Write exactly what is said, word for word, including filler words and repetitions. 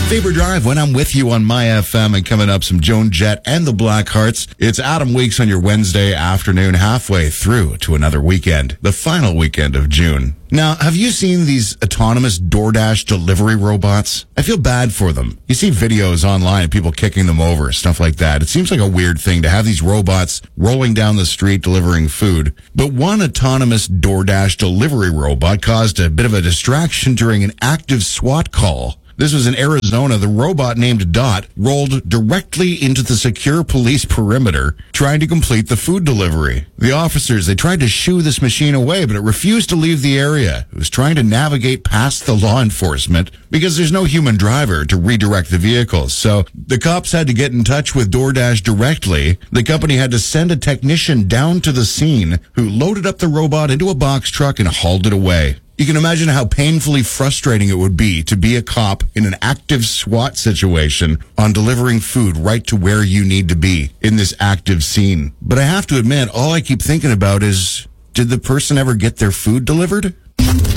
Faber Drive, when I'm with you on My F M, and coming up, some Joan Jett and the Blackhearts. It's Adam Weeks on your Wednesday afternoon, halfway through to another weekend, the final weekend of June. Now, have you seen these autonomous DoorDash delivery robots? I feel bad for them. You see videos online of people kicking them over, stuff like that. It seems like a weird thing to have these robots rolling down the street delivering food. But one autonomous DoorDash delivery robot caused a bit of a distraction during an active SWAT call. This was in Arizona. The robot named Dot rolled directly into the secure police perimeter, trying to complete the food delivery. The officers, they tried to shoo this machine away, but it refused to leave the area. It was trying to navigate past the law enforcement because there's no human driver to redirect the vehicles. So the cops had to get in touch with DoorDash directly. The company had to send a technician down to the scene who loaded up the robot into a box truck and hauled it away. You can imagine how painfully frustrating it would be to be a cop in an active SWAT situation on delivering food right to where you need to be in this active scene. But I have to admit, all I keep thinking about is, did the person ever get their food delivered?